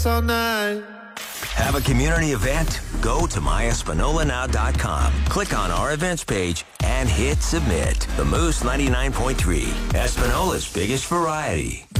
all night. Have a community event? Go to myespanolanow.com. Click on our events page and hit submit. The Moose 99.3, Espanola's biggest variety.